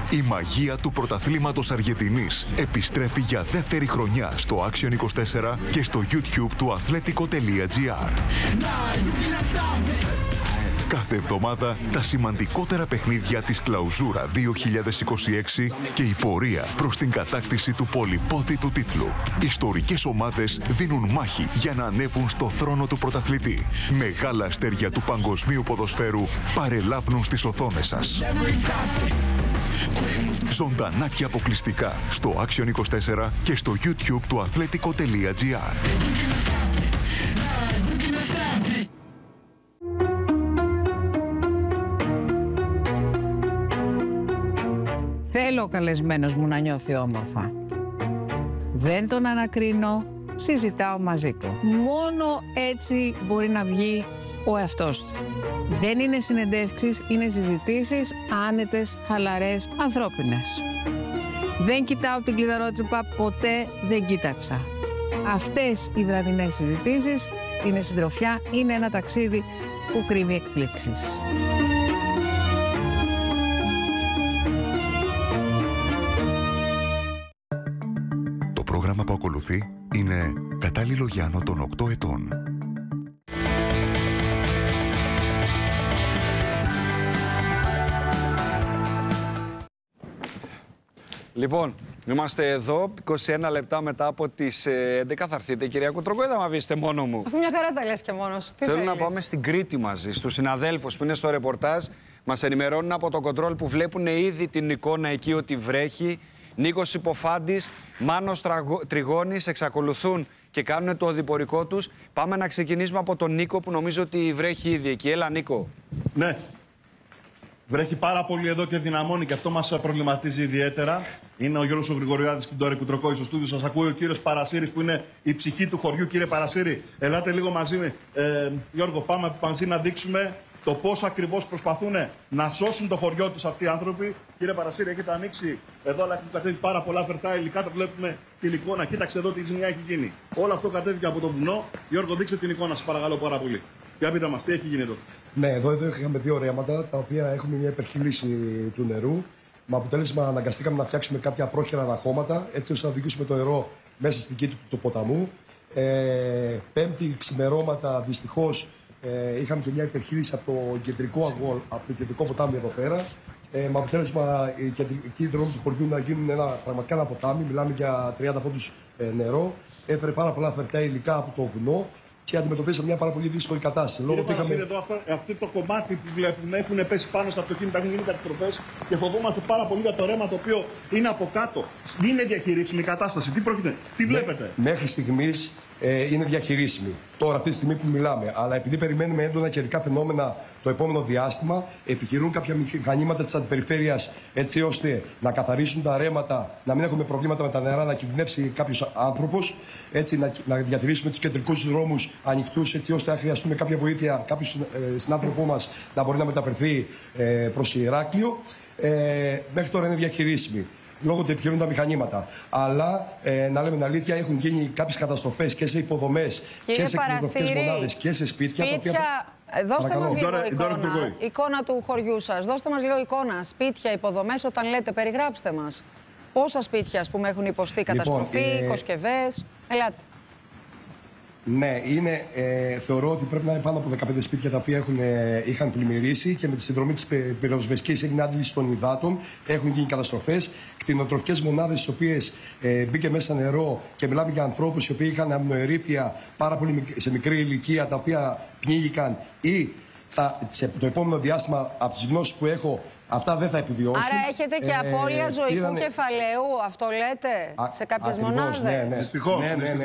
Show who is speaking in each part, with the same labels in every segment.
Speaker 1: Η μαγεία του πρωταθλήματος Αργεντινής επιστρέφει για δεύτερη χρονιά στο Action 24 και στο YouTube του Athletico.gr. Κάθε εβδομάδα τα σημαντικότερα παιχνίδια της Κλαουζούρα 2026 και η πορεία προς την κατάκτηση του πολυπόθητου τίτλου. Ιστορικές ομάδες δίνουν μάχη για να ανέβουν στο θρόνο του πρωταθλητή. Μεγάλα αστέρια του παγκοσμίου ποδοσφαίρου παρελάβουν στις οθόνες σας. Ζωντανά και αποκλειστικά στο Action 24 και στο YouTube του Athletico.gr.
Speaker 2: Θέλω ο καλεσμένος μου να νιώθει όμορφα. Δεν τον ανακρίνω, συζητάω μαζί του. Μόνο έτσι μπορεί να βγει ο εαυτός του. Δεν είναι συνεντεύξεις, είναι συζητήσεις άνετες, χαλαρές, ανθρώπινες. Δεν κοιτάω την κλειδαρότρυπα, ποτέ δεν κοίταξα. Αυτές οι βραδινές συζητήσεις είναι συντροφιά, είναι ένα ταξίδι που κρύβει εκπλήξεις.
Speaker 1: Το πρόγραμμα που ακολουθεί είναι κατάλληλο για άνω των 8 ετών.
Speaker 3: Λοιπόν, είμαστε εδώ 21 λεπτά μετά από τις 11. Θα έρθετε, κυρία Κουτροκό, ή θα με αφήσετε μόνο μου?
Speaker 4: Αφού μια χαρά τα λες και μόνος. Τι
Speaker 3: Θέλω
Speaker 4: θέλεις?
Speaker 3: να πάμε στην Κρήτη μαζί, στους συναδέλφους που είναι στο ρεπορτάζ. Μας ενημερώνουν από το κοντρόλ που βλέπουν ήδη την εικόνα εκεί ότι βρέχει. Νίκος Υποφάντης, Μάνος Τριγώνης εξακολουθούν και κάνουν το οδηπορικό τους. Πάμε να ξεκινήσουμε από τον Νίκο που νομίζω ότι βρέχει ήδη εκεί. Έλα, Νίκο.
Speaker 5: Ναι. Βρέχει πάρα πολύ εδώ και δυναμώνει και αυτό μας προβληματίζει ιδιαίτερα. Είναι ο Γιώργος ο Γρηγοριάδης και τον Κουτροκόη στο στούντιο. Σας ακούει ο κύριος Παρασύρης που είναι η ψυχή του χωριού. Κύριε Παρασύρη, ελάτε λίγο μαζί με. Γιώργο, πάμε μαζί να δείξουμε το πώς ακριβώς προσπαθούν να σώσουν το χωριό τους αυτοί οι άνθρωποι. Κύριε Παρασύρη, έχετε ανοίξει εδώ, αλλά έχουν κατέβει πάρα πολλά φερτά υλικά. Το βλέπουμε την εικόνα. Κοίταξε εδώ τι ζημιά έχει γίνει. Όλο αυτό κατέβηκε από το βουνό. Γιώργο, δείξτε την εικόνα, σας παρακαλώ πάρα πολύ. Για πείτε μας, τι έχει γίνει εδώ?
Speaker 6: Ναι, εδώ είχαμε δύο ρέματα τα οποία έχουμε μια υπερχείληση του νερού. Με αποτέλεσμα αναγκαστήκαμε να φτιάξουμε κάποια πρόχειρα αναχώματα έτσι ώστε να οδηγήσουμε το νερό μέσα στην κήτη του ποταμού. Πέμπτη ξημερώματα δυστυχώς είχαμε και μια υπερχείληση από το κεντρικό ποτάμι εδώ πέρα. Με αποτέλεσμα οι κεντρικοί δρόμοι του χωριού να γίνουν πραγματικά ένα ποτάμι. Μιλάμε για 30 πόντους νερό. Έφερε πάρα πολλά φερτά υλικά από το βουνό και αντιμετωπίσαμε μια πάρα πολύ δύσκολη κατάσταση.
Speaker 5: Κύριε Παρασύρη, εδώ αυτό το κομμάτι που βλέπουμε έχουν πέσει πάνω στα αυτοκίνητα, έχουν γίνει καταστροφές και φοβόμαστε πάρα πολύ για το ρέμα το οποίο είναι από κάτω. Είναι διαχειρίσιμη η κατάσταση? Τι πρόκειται, τι βλέπετε?
Speaker 6: Μέχρι στιγμής είναι διαχειρίσιμη. Τώρα, αυτή τη στιγμή που μιλάμε. Αλλά επειδή περιμένουμε έντονα καιρικά φαινόμενα το επόμενο διάστημα, επιχειρούν κάποια μηχανήματα της αντιπεριφέρειας έτσι ώστε να καθαρίσουν τα ρέματα, να μην έχουμε προβλήματα με τα νερά, να κινδυνεύσει κάποιος άνθρωπος, έτσι να διατηρήσουμε τους κεντρικούς δρόμους ανοιχτούς, έτσι ώστε αν χρειαστούμε κάποια βοήθεια, κάποιος συνάνθρωπό μας να μπορεί να μεταφερθεί προς Ηράκλειο. Μέχρι τώρα είναι διαχειρίσιμη, λόγω του επιχειρούν τα μηχανήματα. Αλλά, να λέμε την αλήθεια, έχουν γίνει κάποιες καταστροφές και σε υποδομές και σε κτηνοτροφικές μονάδες και σε σπίτια.
Speaker 4: Δώστε μας λίγο εικόνα του χωριού σας. Δώστε μας λίγο εικόνα. Σπίτια, υποδομές, όταν λέτε, περιγράψτε μας. Πόσα σπίτια, ας πούμε, έχουν υποστεί καταστροφή, οικοσκευές? Ελάτε.
Speaker 6: Ναι, θεωρώ ότι πρέπει να είναι πάνω από 15 σπίτια τα οποία είχαν πλημμυρίσει και με τη συνδρομή της πυροσβεστικής έγινε άντληση των υδάτων. Έχουν γίνει καταστροφές. Κτηνοτροφικές μονάδες στις οποίες μπήκε μέσα νερό και μιλάμε για ανθρώπους οι οποίοι είχαν αμνοερήπια πάρα πολύ σε μικρή ηλικία, τα οποία πνίγηκαν ή το επόμενο διάστημα, από τις γνώσεις που έχω, αυτά δεν θα επιβιώσουν.
Speaker 4: Άρα έχετε και απώλεια ζωικού κεφαλαίου, αυτό λέτε, σε κάποιες μονάδες?
Speaker 6: Ναι. Δυστυχώς.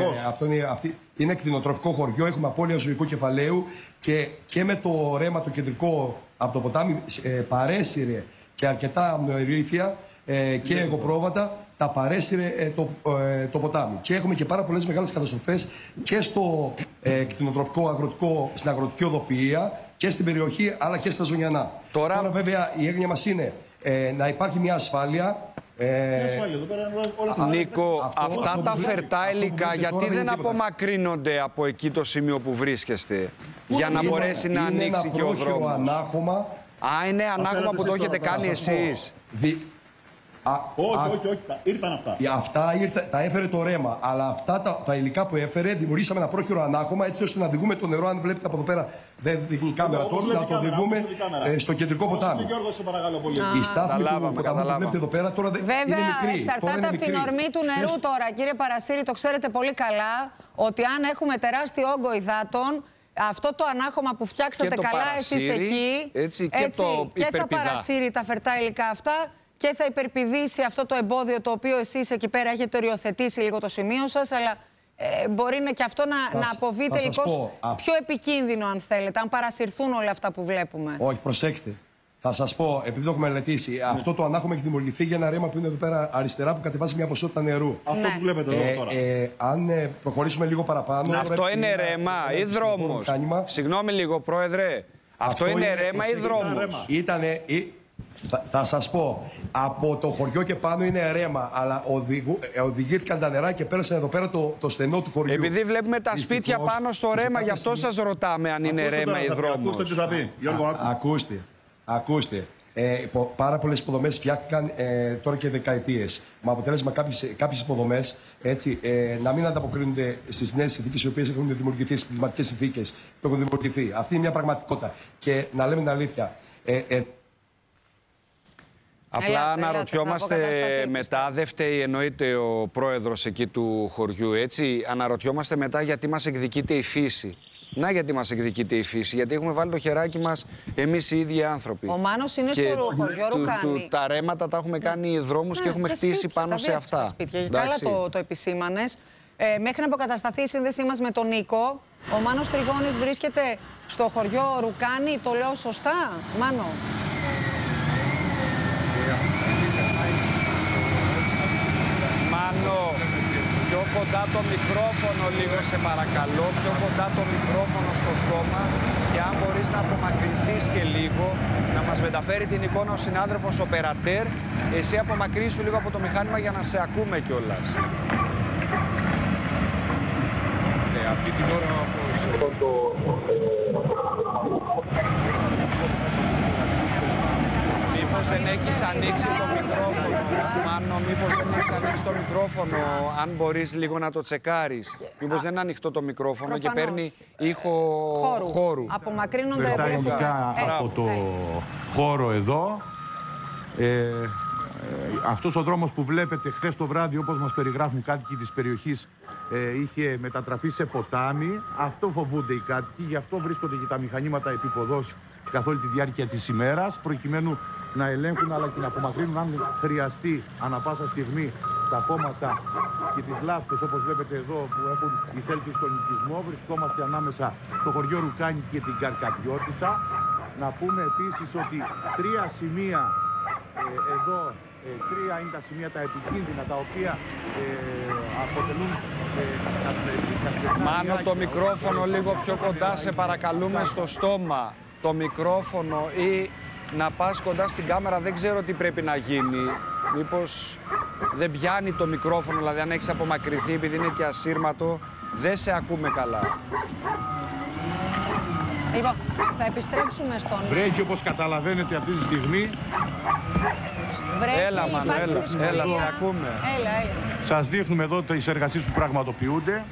Speaker 6: Είναι κτηνοτροφικό χωριό, έχουμε απώλεια ζωικού κεφαλαίου και με το ρέμα το κεντρικό από το ποτάμι παρέσυρε και αρκετά αμνοερήπια και εγωπρόβατα, τα παρέσυρε το ποτάμι. Και έχουμε και πάρα πολλές μεγάλες καταστροφές και στο κτηνοτροφικό στην αγροτική οδοποιία και στην περιοχή, αλλά και στα Ζωνιανά. Τώρα βέβαια η έγνοια μας είναι να υπάρχει μια ασφάλεια.
Speaker 3: Νίκο, αυτά τα φερτά υλικά γιατί δεν απομακρύνονται από εκεί το σημείο που βρίσκεστε, για να μπορέσει να ανοίξει και ο δρόμος?
Speaker 6: Ανάχωμα.
Speaker 3: Είναι ανάχωμα που το έχετε κάνει εσείς?
Speaker 5: Όχι. Ήρθαν αυτά.
Speaker 6: Αυτά τα έφερε το ρέμα. Αλλά αυτά τα υλικά που έφερε, δημιουργήσαμε ένα πρόχειρο ανάχωμα έτσι ώστε να οδηγούμε το νερό. Αν βλέπετε από εδώ πέρα, δεν δείχνει η κάμερα τώρα, να το οδηγούμε στο κεντρικό ποτάμι. Η στάθμη του ποταμού που βλέπετε εδώ πέρα τώρα είναι μικρή.
Speaker 4: Βέβαια, εξαρτάται από την ορμή του νερού τώρα. Κύριε Παρασύρη, το ξέρετε πολύ καλά ότι αν έχουμε τεράστιο όγκο υδάτων, αυτό το ανάχωμα που φτιάξατε καλά εσείς εκεί, και θα παρασύρει τα φερτά υλικά αυτά και θα υπερπηδήσει αυτό το εμπόδιο το οποίο εσείς εκεί πέρα έχετε οριοθετήσει λίγο το σημείο σας, αλλά μπορεί και αυτό να αποβεί τελικώς πιο επικίνδυνο αν θέλετε, αν παρασυρθούν όλα αυτά που βλέπουμε.
Speaker 6: Όχι, προσέξτε. Θα σας πω, επειδή το έχουμε μελετήσει, αυτό το ανάχωμα έχει δημιουργηθεί για ένα ρέμα που είναι εδώ πέρα αριστερά που κατεβάζει μια ποσότητα νερού.
Speaker 5: Αυτό που βλέπετε εδώ τώρα.
Speaker 6: Αν προχωρήσουμε λίγο παραπάνω...
Speaker 3: Αυτό είναι ρέμα ή δρόμος? Συγγνώμη λίγο, Πρόεδρε. Αυτό είναι ρέμα ή δρόμος?
Speaker 6: Θα σας πω, από το χωριό και πάνω είναι ρέμα, αλλά οδηγήθηκαν τα νερά και πέρασαν εδώ πέρα το στενό του χωριού.
Speaker 3: Επειδή βλέπουμε τα σπίτια πάνω στο ρέμα, γι' αυτό σας ρωτάμε αν είναι ρέμα ή δρόμος.
Speaker 5: Ακούστε τι θα πει.
Speaker 6: Ακούστε. Πάρα πολλές υποδομές φτιάχτηκαν τώρα και δεκαετίες. Με αποτέλεσμα κάποιες υποδομές να μην ανταποκρίνονται στις νέες συνθήκες οι οποίες έχουν δημιουργηθεί, στις κλιματικές συνθήκες που έχουν δημιουργηθεί. Αυτή είναι μια πραγματικότητα. Και να λέμε την αλήθεια.
Speaker 3: Απλά αναρωτιόμαστε μετά, δεν φταίει εννοείται ο πρόεδρος εκεί του χωριού, έτσι. Αναρωτιόμαστε μετά γιατί μας εκδικείται η φύση. Να γιατί μας εκδικείται η φύση, γιατί έχουμε βάλει το χεράκι μας εμείς οι ίδιοι άνθρωποι.
Speaker 4: Ο Μάνος είναι στο χωριό Ρουκάνη.
Speaker 3: Τα ρέματα τα έχουμε κάνει δρόμους και έχουμε χτίσει πάνω σε αυτά.
Speaker 4: Σπίτια. Καλά το επισήμανες. Μέχρι να αποκατασταθεί η σύνδεσή μας με τον Νίκο, ο Μάνος Τριγώνης βρίσκεται στο χωριό Ρουκάνη. Το λέω σωστά, Μάνο?
Speaker 3: Μάνο, πιο κοντά το μικρόφωνο λίγο σε παρακαλώ, πιο κοντά το μικρόφωνο στο στόμα και αν μπορείς να απομακρυνθείς και λίγο, να μας μεταφέρει την εικόνα ο συνάδελφος ο Περατέρ, εσύ απομακρύνσου λίγο από το μηχάνημα για να σε ακούμε κιόλας. Αυτή την ώρα Μήπως δεν έχεις ανοίξει το μικρόφωνο, Μάνο, μήπως δεν έχεις ανοίξει το μικρόφωνο, αν μπορείς λίγο να το τσεκάρεις. Μήπως δεν είναι ανοιχτό το μικρόφωνο και παίρνει ήχο χώρου.
Speaker 4: Απομακρύνονται
Speaker 7: από το χώρο εδώ. Αυτός ο δρόμος που βλέπετε χθες το βράδυ, όπως μας περιγράφουν κάτοικοι της περιοχής, είχε μετατραπεί σε ποτάμι. Αυτό φοβούνται οι κάτοικοι, γι' αυτό βρίσκονται και τα μηχανήματα επίποδος καθ' όλη τη διάρκεια της ημέρας, προκειμένου να ελέγχουν αλλά και να απομακρύνουν αν χρειαστεί ανα πάσα στιγμή τα κόμματα και τις λάσπες, όπως βλέπετε εδώ, που έχουν εισέλθει στον οικισμό. Βρισκόμαστε ανάμεσα στο χωριό Ρουκάνη και την Καρκαδιώτισσα. Να πούμε επίσης ότι τρία σημεία εδώ, τρία είναι τα σημεία τα επικίνδυνα, τα οποία αποτελούν
Speaker 3: Μάνο, το μικρόφωνο λίγο πιο κοντά, σε παρακαλούμε, στο στόμα. Το μικρόφωνο ή να πας κοντά στην κάμερα, δεν ξέρω τι πρέπει να γίνει. Μήπως δεν πιάνει το μικρόφωνο, δηλαδή αν έχεις απομακρυνθεί επειδή είναι και ασύρματο, δεν σε ακούμε καλά.
Speaker 4: Λοιπόν, θα επιστρέψουμε στον...
Speaker 7: Βρέχει, όπως καταλαβαίνετε αυτή τη στιγμή.
Speaker 4: Βρέχει,
Speaker 3: έλα, Μάνο, έλα, σε ακούμε.
Speaker 4: Έλα.
Speaker 7: Σας δείχνουμε εδώ τις εργασίες που πραγματοποιούνται.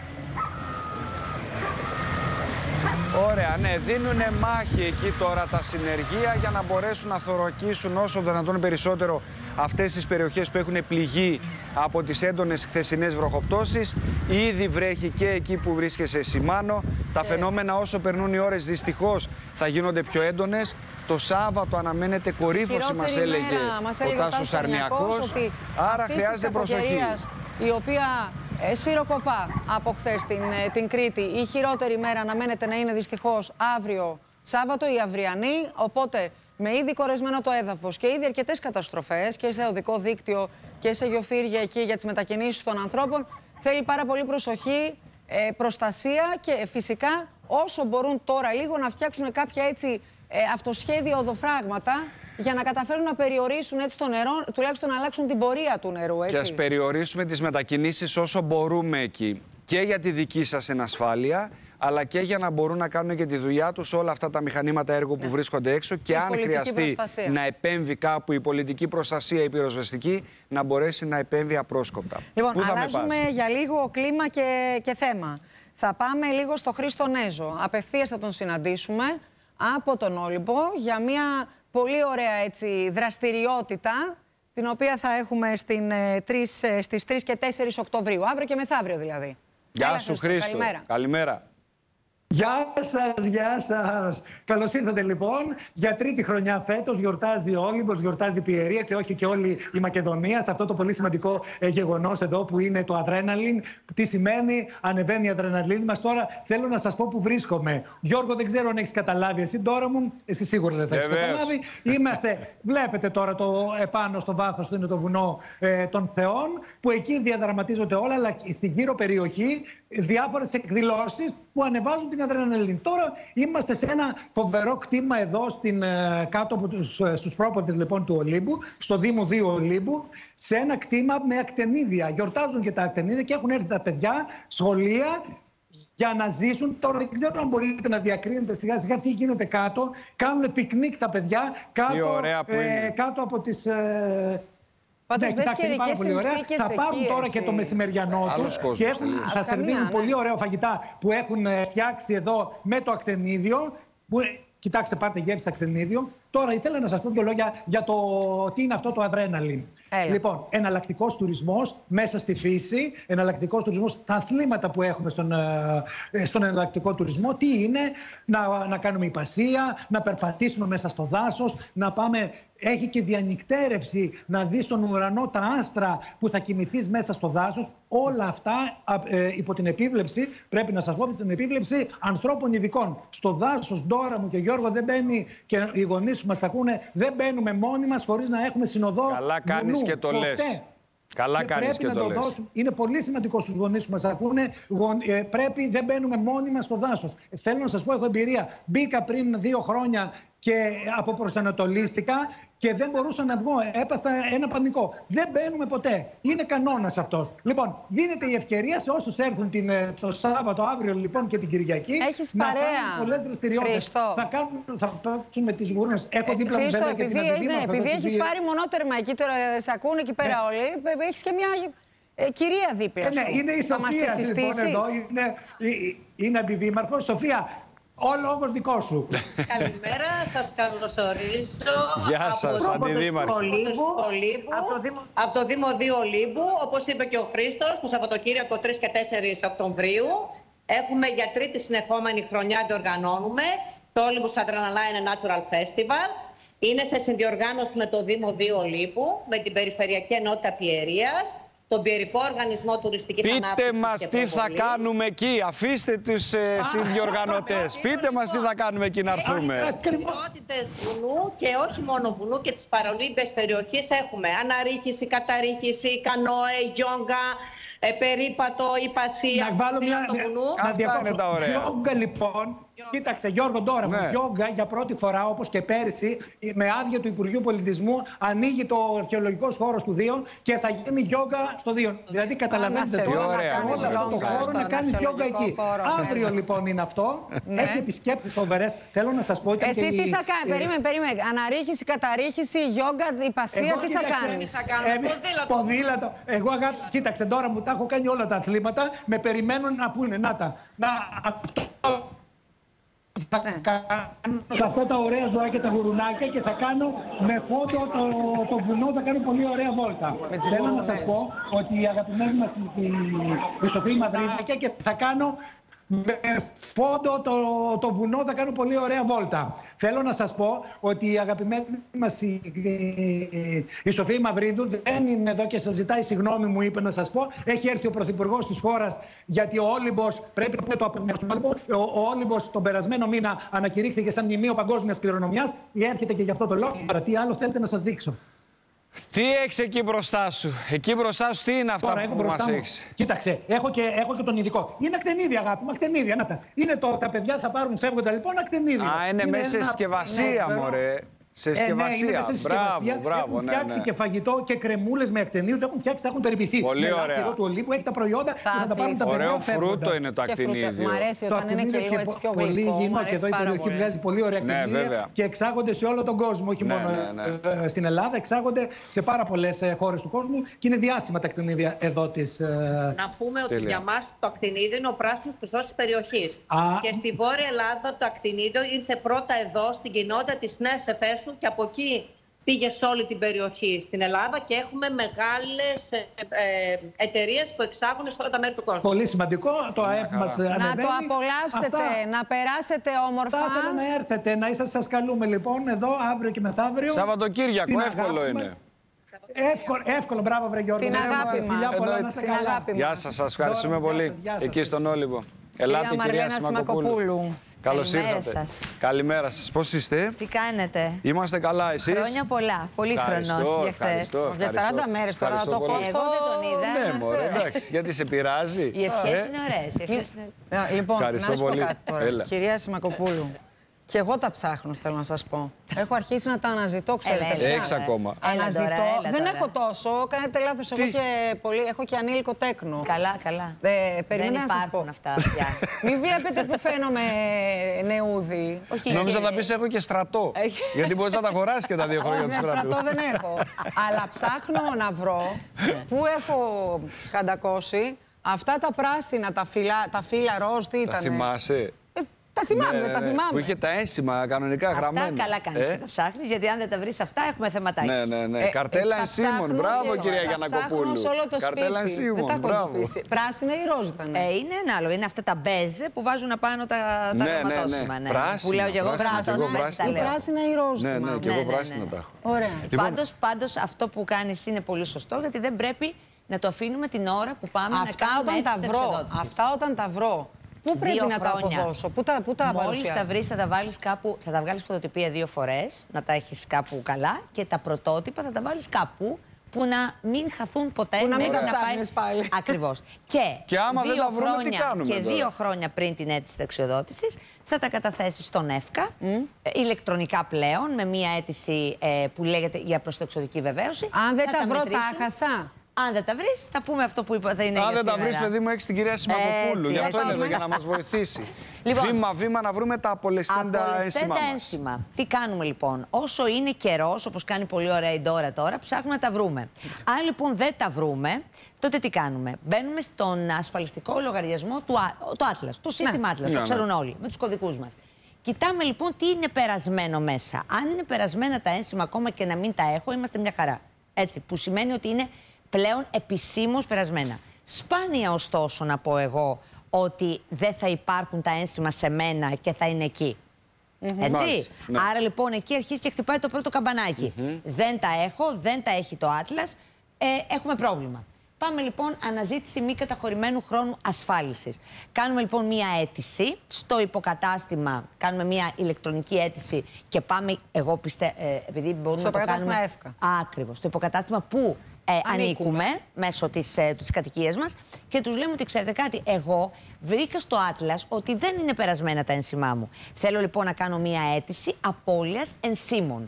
Speaker 3: Ωραία, ναι, δίνουνε μάχη εκεί τώρα τα συνεργεία για να μπορέσουν να θωρακίσουν όσο δυνατόν περισσότερο αυτές τις περιοχές που έχουν πληγεί από τις έντονες χθεσινές βροχοπτώσεις. Ήδη βρέχει και εκεί που βρίσκεσαι εσύ, Μάνο. Τα φαινόμενα όσο περνούν οι ώρες δυστυχώς θα γίνονται πιο έντονες. Το Σάββατο αναμένεται κορύφωση, μας έλεγε ο Τάσος Αρνιακός. Άρα χρειάζεται προσοχή.
Speaker 4: Η οποία σφυροκοπά από χθες την Κρήτη. Η χειρότερη μέρα αναμένεται να είναι δυστυχώς αύριο Σάββατο, η αυριανή. Οπότε με ήδη κορεσμένο το έδαφος και ήδη αρκετές καταστροφές και σε οδικό δίκτυο και σε γεωφύρια εκεί για τις μετακινήσεις των ανθρώπων, θέλει πάρα πολύ προσοχή, προστασία και φυσικά όσο μπορούν τώρα λίγο να φτιάξουν κάποια έτσι αυτοσχέδια οδοφράγματα για να καταφέρουν να περιορίσουν έτσι το νερό, τουλάχιστον να αλλάξουν την πορεία του νερού. Έτσι.
Speaker 3: Και ας περιορίσουμε τις μετακινήσεις όσο μπορούμε εκεί. Και για τη δική σας ενασφάλεια, αλλά και για να μπορούν να κάνουν και τη δουλειά τους όλα αυτά τα μηχανήματα έργου που βρίσκονται έξω και αν χρειαστεί να επέμβει κάπου η πολιτική προστασία, η πυροσβεστική, να μπορέσει να επέμβει απρόσκοπτα.
Speaker 4: Λοιπόν, αλλάζουμε για λίγο κλίμα και θέμα. Θα πάμε λίγο στο Χρήστο Νέζο. Απευθείας θα τον συναντήσουμε από τον Όλυμπο για μια πολύ ωραία δραστηριότητα, την οποία θα έχουμε στις 3 και 4 Οκτωβρίου, αύριο και μεθαύριο δηλαδή.
Speaker 3: Γεια σου Χρήστο.
Speaker 4: Καλημέρα.
Speaker 3: Καλημέρα.
Speaker 8: Γεια σας. Καλώς ήρθατε λοιπόν. Για τρίτη χρονιά φέτος γιορτάζει ο Όλυμπος, γιορτάζει η Πιερία και όχι και όλη η Μακεδονία σε αυτό το πολύ σημαντικό γεγονός εδώ που είναι το αδρέναλιν. Τι σημαίνει, ανεβαίνει η αδρεναλίνη μας. Τώρα θέλω να σας πω που βρίσκομαι. Γιώργο, δεν ξέρω αν έχεις καταλάβει εσύ τώρα μου. Εσύ σίγουρα δεν θα έχεις καταλάβει. Βλέπετε τώρα το επάνω στο βάθος του είναι το βουνό των Θεών, που εκεί διαδραματίζονται όλα, αλλά στη γύρω περιοχή διάφορες εκδηλώσεις που ανεβάζουν την αδρεναλίνη. Τώρα είμαστε σε ένα φοβερό κτήμα εδώ κάτω από στους πρόποδες λοιπόν του Ολύμπου, στο Δήμο 2 Ολύμπου, σε ένα κτήμα με ακτενίδια. Γιορτάζουν και τα ακτενίδια και έχουν έρθει τα παιδιά, σχολεία, για να ζήσουν. Τώρα δεν ξέρω αν μπορείτε να διακρίνετε σιγά σιγά τι γίνεται κάτω. Κάνουν πικνίκ τα παιδιά κάτω από τις...
Speaker 4: Πάντως δες καιρικές συνθήκες
Speaker 8: θα πάρουν
Speaker 4: εκεί,
Speaker 8: τώρα και το μεσημεριανό τους και θα σερβίρουν πολύ ωραία φαγητά που έχουν φτιάξει εδώ με το ακτενίδιο. Κοιτάξτε, πάρτε γεύση ακτενίδιο. Τώρα ήθελα να σας πω δύο λόγια για το τι είναι αυτό το αδρέναλιν. Λοιπόν, εναλλακτικός τουρισμός μέσα στη φύση, εναλλακτικός τουρισμός, τα αθλήματα που έχουμε στον εναλλακτικό τουρισμό, τι είναι, να κάνουμε υπασία, να περπατήσουμε μέσα στο δάσος, να πάμε. Έχει και διανυκτέρευση, να δεις στον ουρανό τα άστρα που θα κοιμηθείς μέσα στο δάσος. Όλα αυτά υπό την επίβλεψη, πρέπει να σας πω, υπό την επίβλεψη ανθρώπων ειδικών. Στο δάσος, Ντόρα μου και Γιώργο, δεν μπαίνει, και οι γονείς που μας ακούνε, δεν μπαίνουμε μόνοι μας χωρίς να έχουμε συνοδό.
Speaker 3: Καλά κάνεις και το λες. Καλά κάνεις και το λες.
Speaker 8: Είναι πολύ σημαντικό στους γονείς που μας ακούνε. Δεν μπαίνουμε μόνοι μας στο δάσος. Θέλω να σας πω, έχω εμπειρία. Μπήκα πριν 2 χρόνια και αποπροσανατολίστηκα και δεν μπορούσα να βγω. Έπαθα ένα πανικό. Δεν μπαίνουμε ποτέ. Είναι κανόνας αυτός. Λοιπόν, δίνεται η ευκαιρία σε όσους έρθουν το Σάββατο, αύριο λοιπόν και την Κυριακή.
Speaker 4: Έχεις παρέα.
Speaker 8: Να κάνουν πολλές δραστηριότητες. Θα παίξουν με τις γουρνές. Έχω δίπλα μου βέβαια και την αντιδήμα.
Speaker 4: Επειδή έχεις πάρει μονότερμα εκεί, τώρα σε ακούνε εκεί πέρα όλοι, έχεις και μια κυρία δίπλα σου.
Speaker 8: Είναι η Σοφία λοιπόν εδώ. Είναι αντιδήμαρχος. Σοφία, ο λόγος δικό σου.
Speaker 9: Καλημέρα, σας καλωσορίζω.
Speaker 3: Γεια σας, Αντιδήμαρχε.
Speaker 9: Από το Δήμο 2 Ολύμπου. Όπως είπε και ο Χρήστος, το Σαββατοκύριακο 3 και 4 Οκτωβρίου έχουμε για τρίτη συνεχόμενη χρονιά διοργανώνουμε το Olympus Adrenaline Natural Festival. Είναι σε συνδιοργάνωση με το Δήμο 2 Ολύμπου, με την Περιφερειακή Ενότητα Πιερίας, τον Πιερικό Οργανισμό Τουριστικής Ανάπτυξης.
Speaker 3: Πείτε μας τι θα κάνουμε εκεί. Αφήστε τους συνδιοργανωτές. Πείτε μας τι θα κάνουμε εκεί να έρθουμε.
Speaker 9: Δραστηριότητες βουνού και όχι μόνο βουνού και τις παραολύμπιες περιοχές έχουμε αναρρίχηση, καταρρίχηση, κανόε, γιόγκα, περίπατο, υπασία.
Speaker 8: Να βάλω μια.
Speaker 3: Αυτά είναι τα ωραία.
Speaker 8: Γιόγκα λοιπόν. Κοίταξε, Γιώργο, τώρα μου γιόγκα για πρώτη φορά, όπως και πέρυσι, με άδεια του Υπουργείου Πολιτισμού, ανοίγει το αρχαιολογικός χώρος του Δίον και θα γίνει γιόγκα στο Δίον. Δηλαδή, καταλαβαίνετε τώρα, όλο αυτό το χώρο να κάνεις γιόγκα εκεί. Αύριο λοιπόν είναι αυτό. Έχει επισκέπτες φοβερές. Θέλω να σας πω ότι.
Speaker 4: Εσύ τι θα κάνεις, περίμενε. Αναρρίχηση, καταρρίχηση, γιόγκα, υπασία, τι θα κάνεις.
Speaker 8: Ποδήλατο. Εγώ κοίταξε τώρα μου τα έχω κάνει όλα τα αθλήματα. Με περιμένουν να πούνε. Να τα. Θα κάνω αυτά τα ωραία ζωά και τα γουρουνάκια και θα κάνω με φόντο το βουνό, θα κάνω πολύ ωραία βόλτα. Θέλω να σας πω ότι η αγαπημένη μας η Σοφία Μαυρίδη και θα κάνω με φόντο το βουνό, θα κάνω πολύ ωραία βόλτα. Θέλω να σας πω ότι η αγαπημένη μας η Σοφία Μαυρίδου δεν είναι εδώ και σας ζητάει συγγνώμη, μου είπε να σας πω. Έχει έρθει ο Πρωθυπουργός της χώρας, γιατί ο Όλυμπος, πρέπει να το απομυστούμε, ο Όλυμπος τον περασμένο μήνα ανακηρύχθηκε σαν μνημείο παγκόσμιας κληρονομιάς. Έρχεται και γι' αυτό το λόγο. Τι άλλο θέλετε να σας δείξω.
Speaker 3: Τι έχεις εκεί μπροστά σου, εκεί μπροστά σου τι είναι αυτά τώρα, που μας έχεις.
Speaker 8: Κοίταξε, έχω και τον ειδικό. Είναι ακτενίδια, αγάπη μου, ακτενίδια. Να τα. Είναι τα παιδιά θα πάρουν, φεύγοντα λοιπόν ακτενίδια.
Speaker 3: Είναι μέσα σε συσκευασία, μωρέ. Σε συσκευασία. Μπράβο.
Speaker 8: Έχουν φτιάξει και φαγητό και κρεμούλες με ακτινίδιο. Το έχουν φτιάξει, τα έχουν περιποιηθεί.
Speaker 3: Πολύ ωραία.
Speaker 8: Εδώ του Ολύμπου έχει τα προϊόντα που θα τα πάρουν τα παιδιά.
Speaker 3: Ωραίο φρούτο είναι το ακτινίδιο.
Speaker 4: Μου αρέσει όταν είναι και λίγο έτσι πιο γλυκό.
Speaker 8: Πολύ υγιεινό και εδώ η περιοχή βγάζει πολύ ωραία ακτινίδια και εξάγονται σε όλο τον κόσμο. Όχι μόνο στην Ελλάδα, εξάγονται σε πάρα πολλές χώρες του κόσμου και είναι διάσημα τα ακτινίδια εδώ της.
Speaker 9: Να πούμε ότι για μας το ακτινίδιο είναι ο πράσινος χρυσός της περιοχής. Και στη Βόρεια Ελλάδα το ακτινίδιο ήρθε πρώτα εδώ στην κοινότητα της Νέας Εφέσου και από εκεί πήγε σε όλη την περιοχή στην Ελλάδα και έχουμε μεγάλες εταιρείες που εξάγουν σε όλα τα μέρη του κόσμου.
Speaker 8: Πολύ σημαντικό, το ΑΕΠ μας ανεβαίνει.
Speaker 4: Να το απολαύσετε, να περάσετε όμορφα.
Speaker 8: Θα ήθελα να έρθετε, να είσαστε, σας καλούμε λοιπόν εδώ αύριο και μεθαύριο.
Speaker 3: Σαββατοκύριακο, εύκολο είναι.
Speaker 8: Εύκολο, μπράβο βρε Γιώργο.
Speaker 4: Την αγάπη μας.
Speaker 3: Γεια σας, σας ευχαριστούμε πολύ. Εκεί στον Όλυμπο. Ελάτε κυρία Σιμακοπούλου. Καλώς ήρθατε. Καλημέρα σας. Πώς είστε?
Speaker 10: Τι κάνετε?
Speaker 3: Είμαστε καλά, εσείς?
Speaker 10: Χρόνια πολλά. Πολύ χρονός για χθες.
Speaker 4: Για 40 μέρες τώρα το έχω αυτό.
Speaker 10: Εγώ δεν τον είδα.
Speaker 3: Ναι, μωρέ, εντάξει. Γιατί σε πειράζει?
Speaker 10: Οι ευχές είναι ωραίες.
Speaker 4: Λοιπόν, να σου πω κάτι τώρα. Κυρία Σιμακοπούλου. Και εγώ τα ψάχνω, θέλω να σας πω. Έχω αρχίσει να τα αναζητώ, ξέρετε.
Speaker 3: Έχεις ακόμα?
Speaker 4: Αναζητώ. Δεν έχω τόσο. Κάνετε λάθος. Έχω και ανήλικο τέκνο.
Speaker 10: Καλά.
Speaker 4: Περιμένω να σας πω
Speaker 10: αυτά πια.
Speaker 4: Μην βλέπετε που φαίνομαι νεούδη.
Speaker 3: Νόμιζα να πεις έχω και στρατό. Γιατί μπορείς να τα αγοράσεις και τα 2 χρόνια του στρατού.
Speaker 4: Στρατό δεν έχω. Αλλά ψάχνω να βρω πού έχω χαντακώσει αυτά τα πράσινα, τα φύλλα ροζ, τι ήταν.
Speaker 3: Τα θυμάσαι?
Speaker 4: Τα θυμάμαι, τα θυμάμαι.
Speaker 3: Που είχε τα ένσημα κανονικά γραμμένα.
Speaker 10: Αυτά καλά κάνεις και τα ψάχνεις, γιατί αν δεν τα βρεις αυτά έχουμε θεματάκι.
Speaker 3: Ναι. Καρτέλα ενσύμων. Μπράβο, κυρία Γιαννακοπούλου.
Speaker 4: Ψάχνω σε όλο το
Speaker 3: Καρτέλα
Speaker 4: σπίτι.
Speaker 3: ενσύμων.
Speaker 4: Δεν τα έχω εντοπίσει. Πράσινα ή ροζ ήταν?
Speaker 10: Είναι ένα άλλο. Είναι αυτά τα μπέζε που βάζουν απάνω τα γραμματόσημα.
Speaker 3: Που
Speaker 10: λέω και εγώ γραμματόσημα.
Speaker 4: Πράσινα ή ροζ.
Speaker 3: Ναι, και εγώ πράσινα τα έχω.
Speaker 4: Ωραία.
Speaker 10: Πάντως αυτό που κάνεις είναι πολύ σωστό, γιατί δεν πρέπει να το αφήνουμε την ώρα που πάμε να κάνουμε έτσι τις εξοδότησεις.
Speaker 4: Αυτά όταν τα βρω. Πού πρέπει να τα αποδώσω, πού τα παρουσιάζω?
Speaker 10: Μόλις τα βρεις θα τα βάλεις κάπου, θα τα βγάλεις φωτοτυπία 2 φορές, να τα έχεις κάπου καλά και τα πρωτότυπα θα τα βάλεις κάπου που να μην χαθούν ποτέ.
Speaker 4: Που να μην τα ψάχνεις πάλι.
Speaker 10: Ακριβώς.
Speaker 3: Και άμα δεν τα βρούμε, τι κάνουμε
Speaker 10: και
Speaker 3: τώρα?
Speaker 10: 2 χρόνια πριν την αίτηση ταξιοδότησης θα τα καταθέσεις στον ΕΦΚΑ, ηλεκτρονικά πλέον, με μία αίτηση που λέγεται για προσταξιοδική βεβαίωση.
Speaker 4: Αν δεν τα βρω, τα χασά.
Speaker 10: Αν δεν τα βρεις, θα πούμε αυτό που είπα, θα είναι.
Speaker 3: Αν δεν τα βρεις, παιδί μου, έχεις την κυρία Σιμακοπούλου. Γι' αυτό είναι εδώ, για να μας βοηθήσει.
Speaker 10: Λοιπόν,
Speaker 3: βήμα-βήμα να βρούμε τα απολεσθέντα ένσημα.
Speaker 10: Τι κάνουμε λοιπόν? Όσο είναι καιρός, όπως κάνει πολύ ωραία η Ντόρα τώρα, ψάχνουμε να τα βρούμε. Αν λοιπόν δεν τα βρούμε, τότε τι κάνουμε? Μπαίνουμε στον ασφαλιστικό λογαριασμό του Atlas, το σύστημα Atlas, το ξέρουν όλοι, με τους κωδικούς μας. Κοιτάμε λοιπόν τι είναι περασμένο μέσα. Αν είναι περασμένα τα ένσημα, ακόμα και να μην τα έχω, είμαστε μια χαρά. Έτσι, που σημαίνει ότι είναι πλέον επισήμως περασμένα. Σπάνια ωστόσο να πω εγώ ότι δεν θα υπάρχουν τα ένσημα σε μένα και θα είναι εκεί. Έτσι. Ναι. Άρα λοιπόν εκεί αρχίζει και χτυπάει το πρώτο καμπανάκι. Δεν τα έχω, δεν τα έχει το Atlas, έχουμε πρόβλημα. Πάμε λοιπόν αναζήτηση μη καταχωρημένου χρόνου ασφάλισης. Κάνουμε λοιπόν μία αίτηση στο υποκατάστημα, κάνουμε μία ηλεκτρονική αίτηση και πάμε, εγώ πιστεύω, επειδή μπορούμε να το κάνουμε...
Speaker 4: Στο ΕΦΚΑ.
Speaker 10: Ακριβώς, στο υποκατάστημα που ανήκουμε μέσω της κατοικίας μας και τους λέμε ότι ξέρετε κάτι, εγώ βρήκα στο Atlas ότι δεν είναι περασμένα τα ένσημά μου. Θέλω λοιπόν να κάνω μία αίτηση απώλειας ενσύμων.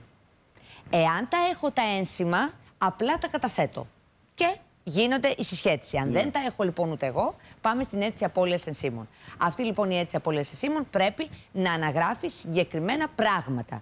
Speaker 10: Εάν τα έχω τα ένσημα, απλά τα καταθέτω και γίνονται η συσχέτιση. Αν δεν τα έχω λοιπόν ούτε εγώ, πάμε στην αίτηση απώλειας ενσύμων. Αυτή λοιπόν η αίτηση απώλειας ενσύμων πρέπει να αναγράφει συγκεκριμένα πράγματα.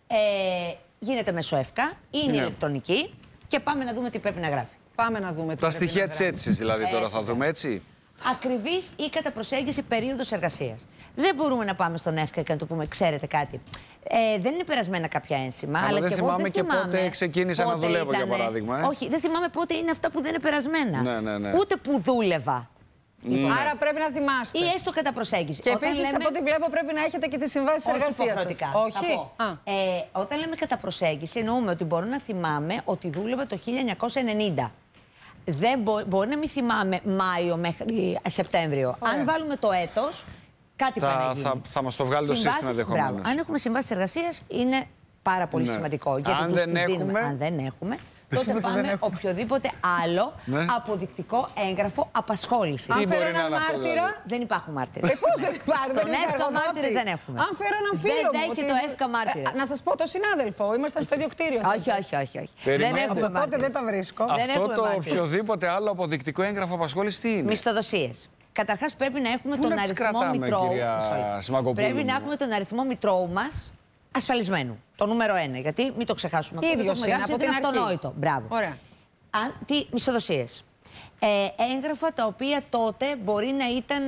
Speaker 10: Γίνεται μέσω ΕΦΚΑ, είναι ηλεκτρονική και πάμε να δούμε τι πρέπει να γράφει.
Speaker 4: Πάμε να δούμε τι
Speaker 3: τα στοιχεία της αίτησης δηλαδή τώρα θα δούμε, έτσι.
Speaker 10: Ακριβής ή κατά προσέγγιση περίοδος εργασίας. Δεν μπορούμε να πάμε στον ΕΦΚΑ και να του πούμε, ξέρετε κάτι. Δεν είναι περασμένα κάποια ένσημα. Αλλά
Speaker 3: δεν θυμάμαι και πότε ξεκίνησα να δουλεύω, για παράδειγμα.
Speaker 10: Όχι, δεν θυμάμαι πότε είναι αυτά που δεν είναι περασμένα.
Speaker 3: Ναι.
Speaker 10: Ούτε που δούλευα.
Speaker 4: Λοιπόν, άρα πρέπει να θυμάστε.
Speaker 10: Ή έστω κατά προσέγγιση.
Speaker 4: Και επίσης, από ό,τι βλέπω, πρέπει να έχετε και τις συμβάσεις εργασίας σας.
Speaker 10: Όχι. Όταν λέμε κατά προσέγγιση, εννοούμε ότι μπορώ να θυμάμαι ότι δούλευα το 1990. Δεν μπορεί να μην θυμάμαι Μάιο μέχρι Σεπτέμβριο. Αν βάλουμε το έτος, κάτι πρέπει να γίνει.
Speaker 3: Θα μας το βγάλει το σύστημα ενδεχομένως.
Speaker 10: Αν έχουμε συμβάσεις εργασίας, είναι πάρα πολύ σημαντικό. Γιατί
Speaker 3: αν δεν έχουμε,
Speaker 10: τότε πάμε οποιοδήποτε άλλο αποδεικτικό έγγραφο απασχόληση.
Speaker 4: Αν φέρω έναν μάρτυρα.
Speaker 10: Δεν υπάρχουν μάρτυρες.
Speaker 4: Πώς δεν υπάρχουν?
Speaker 10: Στον ΕΦΚΑ μάρτυρες δεν έχουμε.
Speaker 4: Αν φέρω έναν φίλο μου.
Speaker 10: Δεν έχει το ΕΦΚΑ μάρτυρες.
Speaker 4: Να σας πω, το συνάδελφο. Ήμασταν στο ίδιο κτίριο.
Speaker 10: Όχι. Δεν έχουμε μάρτυρες.
Speaker 4: Τότε δεν τα βρίσκω.
Speaker 3: Αυτό το οποιοδήποτε άλλο αποδεικτικό έγγραφο απασχόληση τι είναι?
Speaker 10: Μισθοδοσίες. Καταρχάς πρέπει να έχουμε τον αριθμό μητρώου. Πρέπει να έχουμε τον αριθμό μητρώου μας ασφαλισμένου. Το νούμερο 1. Γιατί μην το ξεχάσουμε.
Speaker 4: Ίδιος είναι από την
Speaker 10: αυτονόητο. Μπράβο.
Speaker 4: Ωραία.
Speaker 10: Τι μισθοδοσίες. Έγγραφα τα οποία τότε μπορεί να ήταν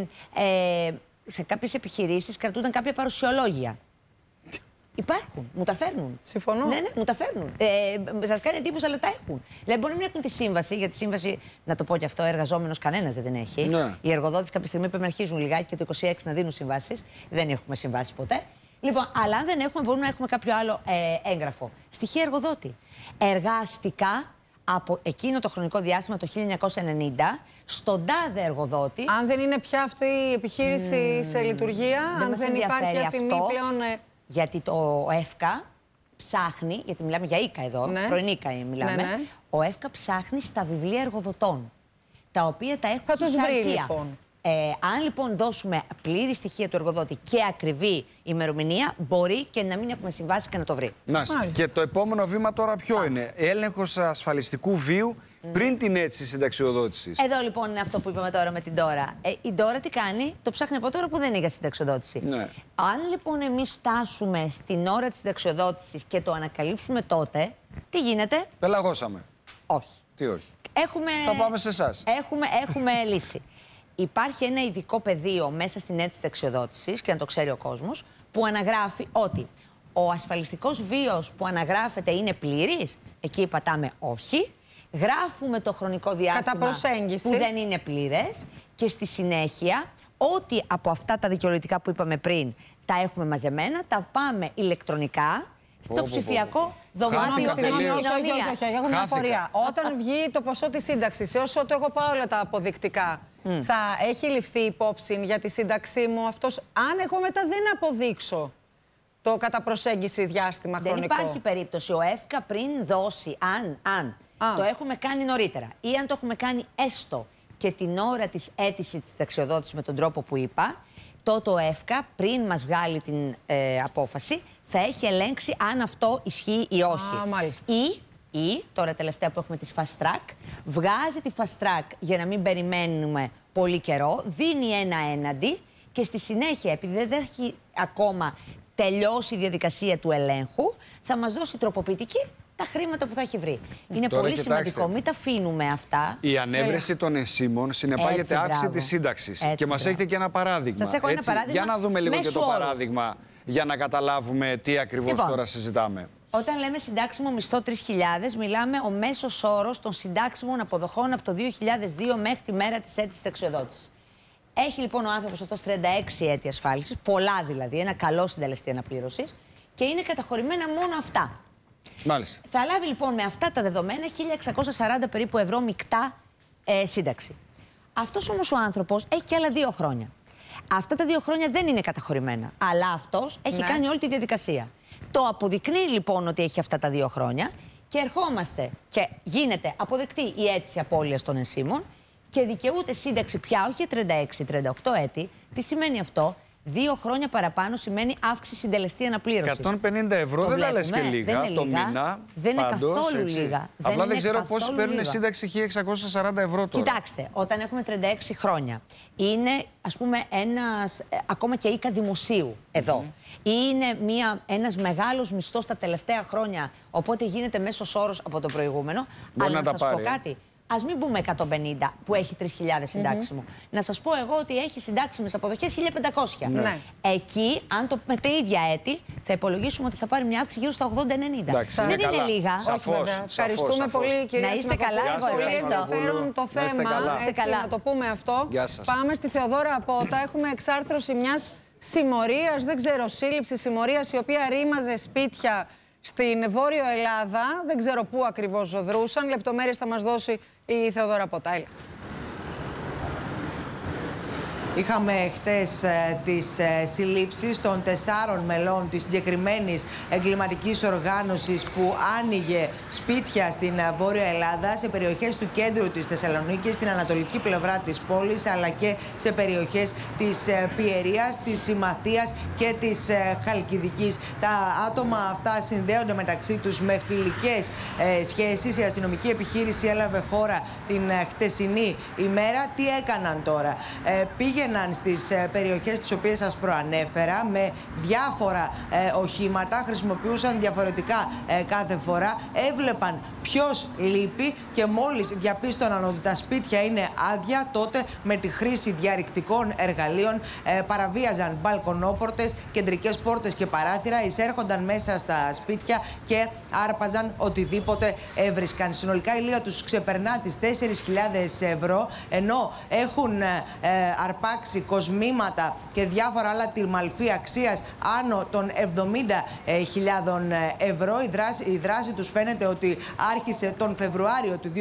Speaker 10: σε κάποιες επιχειρήσεις, κρατούνταν κάποια παρουσιολόγια. Υπάρχουν, μου τα φέρνουν.
Speaker 4: Συμφωνώ.
Speaker 10: Ναι, μου τα φέρνουν. Σας κάνει εντύπωση, αλλά τα έχουν. Δηλαδή, μπορεί να μην έχουν τη σύμβαση, γιατί τη σύμβαση, να το πω και αυτό, εργαζόμενος κανένας δεν την έχει.
Speaker 3: Ναι.
Speaker 10: Οι εργοδότες κάποια στιγμή πρέπει να αρχίζουν λιγάκι και το 26 να δίνουν συμβάσεις. Δεν έχουμε συμβάσεις ποτέ. Λοιπόν, αλλά αν δεν έχουμε, μπορούμε να έχουμε κάποιο άλλο έγγραφο. Στοιχεία εργοδότη. Εργαστικά από εκείνο το χρονικό διάστημα, το 1990, στον τάδε εργοδότη.
Speaker 4: Αν δεν είναι πια αυτή η επιχείρηση σε λειτουργία, αν δεν υπάρχει αφημί πλέον.
Speaker 10: Γιατί το ΕΦΚΑ ψάχνει, γιατί μιλάμε για ΙΚΑ εδώ, προενίκα μιλάμε,
Speaker 4: Ναι.
Speaker 10: ο ΕΦΚΑ ψάχνει στα βιβλία εργοδοτών, τα οποία τα έχουν
Speaker 4: Θα τους
Speaker 10: στα
Speaker 4: βρει,
Speaker 10: αρχεία.
Speaker 4: λοιπόν.
Speaker 10: Αν λοιπόν δώσουμε πλήρη στοιχεία του εργοδότη και ακριβή ημερομηνία, μπορεί και να μην έχουμε συμβάσει και να το βρει.
Speaker 3: Και το επόμενο βήμα τώρα ποιο είναι? Έλεγχος ασφαλιστικού βίου πριν την αίτηση συνταξιοδότησης.
Speaker 10: Εδώ λοιπόν είναι αυτό που είπαμε τώρα με την Ντόρα. Η Ντόρα τι κάνει? Το ψάχνει από τώρα που δεν είναι για συνταξιοδότηση.
Speaker 3: Ναι.
Speaker 10: Αν λοιπόν εμείς φτάσουμε στην ώρα της συνταξιοδότησης και το ανακαλύψουμε τότε, τι γίνεται?
Speaker 3: Πελαγώσαμε.
Speaker 10: Όχι.
Speaker 3: Τι όχι?
Speaker 10: Θα
Speaker 3: πάμε σε εσάς.
Speaker 10: Έχουμε λύση. Υπάρχει ένα ειδικό πεδίο μέσα στην αίτηση συνταξιοδότησης, και να το ξέρει ο κόσμος, που αναγράφει ότι ο ασφαλιστικός βίος που αναγράφεται είναι πλήρης. Εκεί πατάμε όχι. Γράφουμε το χρονικό διάστημα που δεν είναι πλήρες και στη συνέχεια ό,τι από αυτά τα δικαιολογητικά που είπαμε πριν τα έχουμε μαζεμένα, τα πάμε ηλεκτρονικά στο ψηφιακό δωμάτιο επικοινωνίας.
Speaker 4: Όχι, έχω μια απορία. Όταν βγει το ποσό της σύνταξης, όσο το εγώ πάω όλα τα αποδεικτικά, θα έχει ληφθεί υπόψη για τη σύνταξή μου αυτός, αν εγώ μετά δεν αποδείξω το κατά προσέγγιση διάστημα χρονικό?
Speaker 10: Δεν υπάρχει περίπτωση ο ΕΦΚΑ πριν δώσει, αν το έχουμε κάνει νωρίτερα ή αν το έχουμε κάνει έστω και την ώρα της αίτησης της συνταξιοδότησης με τον τρόπο που είπα, τότε ο ΕΦΚΑ πριν μας βγάλει την απόφαση θα έχει ελέγξει αν αυτό ισχύει ή όχι. Ή, τώρα τελευταία που έχουμε τη fast track, βγάζει τη fast track για να μην περιμένουμε πολύ καιρό, δίνει ένα έναντι και στη συνέχεια, επειδή δεν έχει ακόμα τελειώσει η διαδικασία του ελέγχου, θα μας δώσει τροποποιητική τα χρήματα που θα έχει βρει. Είναι
Speaker 3: τώρα,
Speaker 10: πολύ σημαντικό, μην τα αφήνουμε αυτά.
Speaker 3: Η ανέβρεση των ενσύμων συνεπάγεται αύξηση της σύνταξης. Και μας έχετε και ένα παράδειγμα.
Speaker 10: Σας έχω ένα παράδειγμα.
Speaker 3: Για να δούμε λίγο και το παράδειγμα, για να καταλάβουμε τι ακριβώς τώρα συζητάμε.
Speaker 10: Όταν λέμε συντάξιμο μισθό 3.000, μιλάμε ο μέσος όρος των συντάξιμων αποδοχών από το 2002 μέχρι τη μέρα της αίτησης συνταξιοδότησης. Έχει λοιπόν ο άνθρωπος αυτός 36 έτη ασφάλισης, πολλά δηλαδή, ένα καλό συντελεστή αναπλήρωσης, και είναι καταχωρημένα μόνο αυτά.
Speaker 3: Μάλιστα.
Speaker 10: Θα λάβει λοιπόν με αυτά τα δεδομένα 1.640 περίπου ευρώ μεικτά σύνταξη. Αυτός όμως ο άνθρωπος έχει και άλλα 2 χρόνια. Αυτά τα 2 χρόνια δεν είναι καταχωρημένα, αλλά αυτός έχει κάνει όλη τη διαδικασία. Το αποδεικνύει λοιπόν ότι έχει αυτά τα 2 χρόνια και ερχόμαστε και γίνεται αποδεκτή η αίτηση απώλειας των ενσύμων και δικαιούται σύνταξη πια όχι 36-38 έτη. Τι σημαίνει αυτό? 2 χρόνια παραπάνω σημαίνει αύξηση συντελεστή αναπλήρωσης.
Speaker 3: 150 ευρώ δεν τα λες και λίγα το μήνα.
Speaker 10: Δεν είναι καθόλου λίγα.
Speaker 3: Απλά δεν ξέρω πόσοι παίρνουν σύνταξη 1.640 ευρώ τώρα.
Speaker 10: Κοιτάξτε, όταν έχουμε 36 χρόνια, είναι ας πούμε ακόμα και οίκα δημοσίου εδώ. Είναι ένας μεγάλος μισθός τα τελευταία χρόνια, οπότε γίνεται μέσος όρος από το προηγούμενο.
Speaker 3: Μπορεί
Speaker 10: αλλά
Speaker 3: να
Speaker 10: σας πω κάτι. Ας μην πούμε 150 που έχει 3.000 συντάξιμο. Να σας πω εγώ ότι έχει συντάξιμες αποδοχές 1.500.
Speaker 4: Ναι.
Speaker 10: Εκεί, αν το με τα ίδια έτη, θα υπολογίσουμε ότι θα πάρει μια αύξηση γύρω στα 80-90. Δεν είναι λίγα.
Speaker 3: Σαφώς.
Speaker 4: Ευχαριστούμε πολύ, κυρία.
Speaker 10: Να είστε καλά,
Speaker 4: εγώ ευχαριστώ. Πολύ ενδιαφέρον το θέμα. Έτσι, να το πούμε αυτό. Πάμε στη Θεοδόρα Απότα. Έχουμε εξάρθρωση μιας συμμορίας, δεν ξέρω, σύλληψη συμμορίας, η οποία ρήμαζε σπίτια στην Βόρειο Ελλάδα. Δεν ξέρω πού ακριβώς δρούσαν. Λεπτομέρειες θα μας δώσει η Θεοδόρα Απότα.
Speaker 11: Είχαμε χτες τις συλλήψεις των 4 μελών της συγκεκριμένης εγκληματικής οργάνωσης που άνοιγε σπίτια στην Βόρεια Ελλάδα, σε περιοχές του κέντρου της Θεσσαλονίκης, στην ανατολική πλευρά της πόλης, αλλά και σε περιοχές της Πιερίας, της Συμμαθίας και της Χαλκιδικής. Τα άτομα αυτά συνδέονται μεταξύ τους με φιλικές σχέσεις. Η αστυνομική επιχείρηση έλαβε χώρα την χτεσινή ημέρα. Τι έκαναν τώρα? Πήγαιναν στις περιοχές τις οποίες σας προανέφερα με διάφορα οχήματα, χρησιμοποιούσαν διαφορετικά κάθε φορά, έβλεπαν ποιος λείπει και μόλις διαπίστωναν ότι τα σπίτια είναι άδεια, τότε με τη χρήση διαρρηκτικών εργαλείων παραβίαζαν μπαλκονόπορτες, κεντρικές πόρτες και παράθυρα, εισέρχονταν μέσα στα σπίτια και άρπαζαν οτιδήποτε έβρισκαν. Συνολικά η λία τους ξεπερνά τις 4.000 ευρώ, ενώ έχουν αρπάξει κοσμήματα και διάφορα άλλα τυρμαλφή αξίας άνω των 70.000 ευρώ. Η δράση τους φαίνεται ότι άρχισε τον Φεβρουάριο του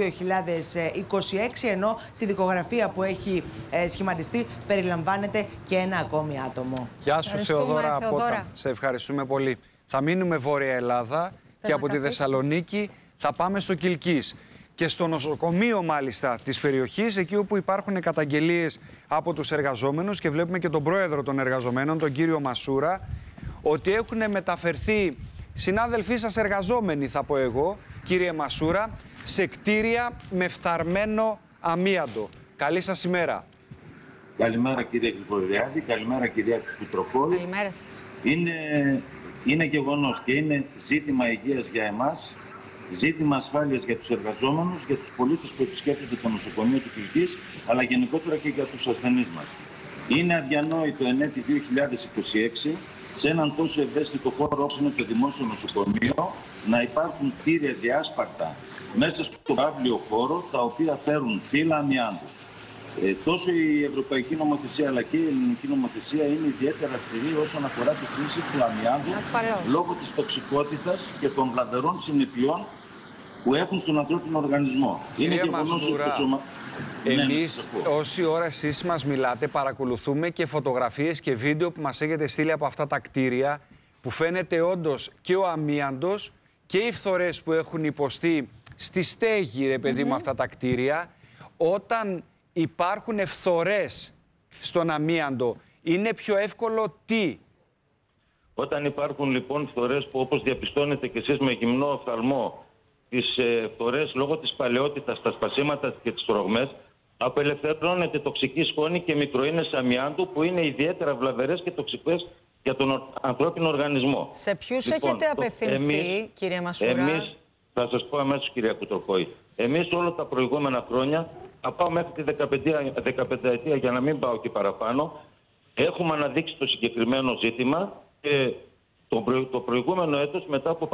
Speaker 11: 2026, ενώ στη δικογραφία που έχει σχηματιστεί περιλαμβάνεται και ένα ακόμη άτομο.
Speaker 3: Γεια σου Θεοδώρα. Σε ευχαριστούμε πολύ. Θα μείνουμε Βόρεια Ελλάδα και από τη Θεσσαλονίκη θα πάμε στο Κιλκής. Και στο νοσοκομείο μάλιστα της περιοχής, εκεί όπου υπάρχουν καταγγελίες από τους εργαζόμενους, και βλέπουμε και τον πρόεδρο των εργαζομένων, τον κύριο Μασούρα, ότι έχουν μεταφερθεί συνάδελφοί σας εργαζόμενοι, θα πω εγώ, κύριε Μασούρα, σε κτίρια με φθαρμένο αμίαντο. Καλή σας ημέρα.
Speaker 12: Καλημέρα κύριε Γρηγοριάδη, καλημέρα κυρία Κουτροκόλη.
Speaker 4: Καλημέρα σας.
Speaker 12: Είναι γεγονός και είναι ζήτημα υγείας για εμάς, ζήτημα ασφάλειας για τους εργαζόμενους, για τους πολίτες που επισκέπτονται το νοσοκομείο του Κιλκής, αλλά γενικότερα και για τους ασθενείς μας. Είναι αδιανόητο εν έτη 2026, σε έναν τόσο ευαίσθητο χώρο όπως είναι το δημόσιο νοσοκομείο, να υπάρχουν κτίρια διάσπαρτα μέσα στον αύλιο χώρο, τα οποία φέρουν φύλλα αμοιάντου. Τόσο η ευρωπαϊκή νομοθεσία αλλά και η ελληνική νομοθεσία είναι ιδιαίτερα αυστηρή όσον αφορά τη χρήση του αμοιάντου, λόγω της τοξικότητας και των βλαβερών συνεπειών που έχουν στον ανθρώπινο οργανισμό.
Speaker 3: Κύριε Μασούρα, εμείς όση ώρα εσείς μας μιλάτε, παρακολουθούμε και φωτογραφίες και βίντεο που μας έχετε στείλει από αυτά τα κτίρια, που φαίνεται όντως και ο αμίαντος και οι φθορές που έχουν υποστεί στη στέγη, ρε παιδί μου, αυτά τα κτίρια. Όταν υπάρχουν φθορές στον αμίαντο, είναι πιο εύκολο τι?
Speaker 12: Όταν υπάρχουν λοιπόν φθορές που, όπως διαπιστώνετε και εσείς με γυμνό οφθαλμό, τις φθορές λόγω της παλαιότητας, τα σπασίματα και τις τρογμές, απελευθερώνεται τοξική σκόνη και μικροίνες αμοιάντου που είναι ιδιαίτερα βλαβερές και τοξικές για τον ανθρώπινο οργανισμό.
Speaker 4: Σε ποιους έχετε απευθυνθεί, κύριε Μασούρα?
Speaker 12: Εμείς, θα σας πω αμέσως κυρία Κουτροκόη, εμείς όλα τα προηγούμενα χρόνια, θα πάω μέχρι τη 15ετία για να μην πάω και παραπάνω, έχουμε αναδείξει το συγκεκριμένο ζήτημα και το προηγούμενο έτος, μετά από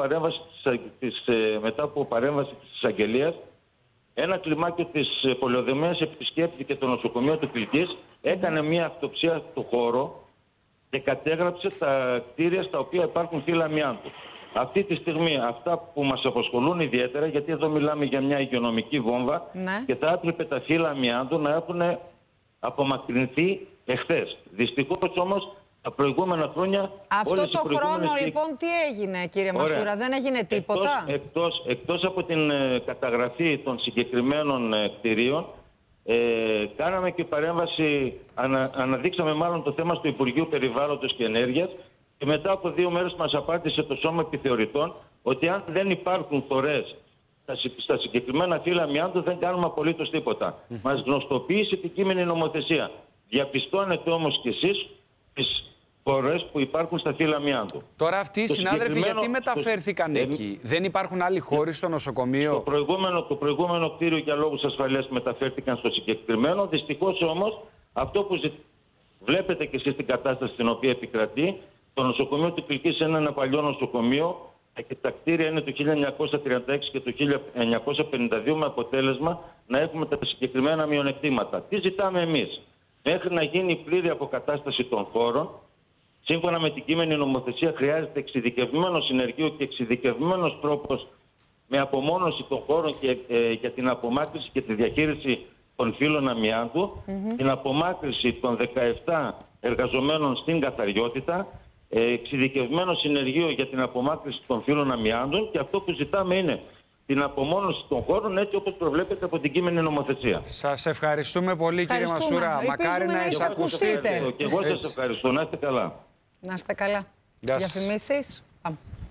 Speaker 12: παρέμβαση της εισαγγελίας, ένα κλιμάκιο της πολεοδομίας επισκέπτηκε το νοσοκομείο του Κιλκής, έκανε μια αυτοψία του χώρο και κατέγραψε τα κτίρια στα οποία υπάρχουν φύλλα αμοιάντου. Αυτή τη στιγμή αυτά που μας απασχολούν ιδιαίτερα, γιατί εδώ μιλάμε για μια υγειονομική βόμβα, και θα έπρεπε τα φύλλα αμοιάντου να έχουν απομακρυνθεί εχθές. Δυστυχώς όμως τα προηγούμενα χρόνια...
Speaker 4: Αυτό το χρόνο λοιπόν τι έγινε, κύριε Μασούρα? Δεν έγινε τίποτα?
Speaker 12: Εκτός από την καταγραφή των συγκεκριμένων κτηρίων, κάναμε και παρέμβαση, αναδείξαμε μάλλον το θέμα στο Υπουργείο Περιβάλλοντος και Ενέργειας, και μετά από 2 μέρες μας απάντησε το Σώμα Επιθεωρητών ότι αν δεν υπάρχουν φθορές στα συγκεκριμένα φύλλα αμοιάντου δεν κάνουμε απολύτως τίποτα. Μας γνωστοποίησε την κείμενη νομοθεσία. Διαπιστώνετε όμως κι εσείς τις φορές που υπάρχουν στα φύλλα αμοιάντου.
Speaker 3: Τώρα αυτοί οι συνάδελφοι γιατί μεταφέρθηκαν εκεί? Δεν υπάρχουν άλλοι χώροι στο νοσοκομείο?
Speaker 12: Το προηγούμενο κτίριο για λόγους ασφαλείας μεταφέρθηκαν στο συγκεκριμένο. Δυστυχώς όμως αυτό που βλέπετε κι εσείς την κατάσταση στην οποία επικρατεί, το νοσοκομείο του Κιλκής είναι ένα παλιό νοσοκομείο και τα κτίρια είναι το 1936 και το 1952, με αποτέλεσμα να έχουμε τα συγκεκριμένα μειονεκτήματα. Τι ζητάμε εμείς? Μέχρι να γίνει η πλήρη αποκατάσταση των χώρων, σύμφωνα με την κείμενη νομοθεσία, χρειάζεται εξειδικευμένο συνεργείο και εξειδικευμένος τρόπος με απομόνωση των χώρων και για την απομάκρυνση και τη διαχείριση των φύλων αμοιάντου, την απομάκρυνση των 17 εργαζομένων στην καθαριότητα, εξειδικευμένο συνεργείο για την απομάκρυνση των φύλων αμοιάντων, και αυτό που ζητάμε είναι την απομόνωση των χώρων έτσι όπως προβλέπεται από την κείμενη νομοθεσία.
Speaker 3: Σας ευχαριστούμε πολύ, κύριε Μασούρα. Μακάρι να εισακουστείτε.
Speaker 12: Και εγώ σας ευχαριστώ. Να είστε καλά.
Speaker 4: Να είστε καλά. Διαφημίσεις. Πάμε.